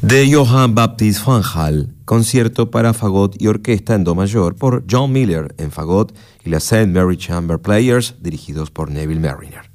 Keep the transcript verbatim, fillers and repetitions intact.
de Johann Baptist van Hall, concierto para fagot y orquesta en do mayor por John Miller en fagot y la Saint Mary Chamber Players, dirigidos por Neville Marriner.